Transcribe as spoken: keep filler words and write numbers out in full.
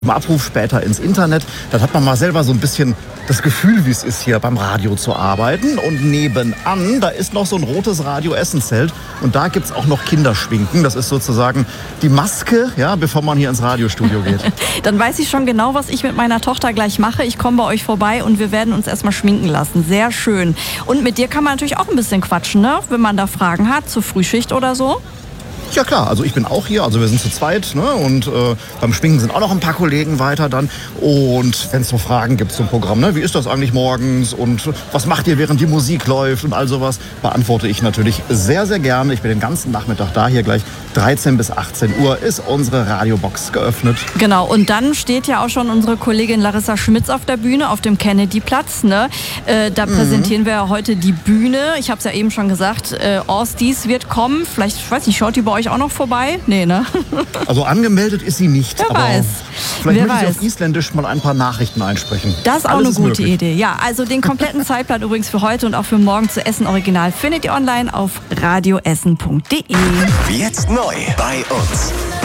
Im Abruf später ins Internet, dann hat man mal selber so ein bisschen das Gefühl, wie es ist, hier beim Radio zu arbeiten. Und nebenan, da ist noch so ein rotes Radio-Essen-Zelt. Und da gibt's auch noch Kinderschminken. Das ist sozusagen die Maske, ja, bevor man hier ins Radiostudio geht. Dann weiß ich schon genau, was ich mit meiner Tochter gleich mache. Ich komme bei euch vorbei und wir werden uns erstmal schminken lassen. Sehr schön. Und mit dir kann man natürlich auch ein bisschen quatschen, ne? Wenn man da Fragen hat zur Frühschicht oder so. Ja klar, also ich bin auch hier, also wir sind zu zweit, ne? Und äh, beim Schminken sind auch noch ein paar Kollegen weiter dann. Und wenn es so Fragen gibt zum Programm, ne? Wie ist das eigentlich morgens und was macht ihr, während die Musik läuft und all sowas, beantworte ich natürlich sehr, sehr gerne. Ich bin den ganzen Nachmittag da, hier gleich dreizehn bis achtzehn Uhr ist unsere Radiobox geöffnet. Genau, und dann steht ja auch schon unsere Kollegin Larissa Schmitz auf der Bühne, auf dem Kennedy-Platz. Ne? Äh, da mhm. präsentieren wir ja heute die Bühne. Ich habe es ja eben schon gesagt, äh, Orsties wird kommen. Vielleicht, ich weiß nicht, schaut die bei euch auch noch vorbei? Nee, ne? Also angemeldet ist sie nicht. Wer aber weiß. Vielleicht Wer möchte ich weiß. auf Isländisch mal ein paar Nachrichten einsprechen. Das ist auch Alles eine ist gute möglich. Idee. Ja, also den kompletten Zeitplan übrigens für heute und auch für morgen zu Essen Original findet ihr online auf radioessen punkt de. Jetzt neu bei uns.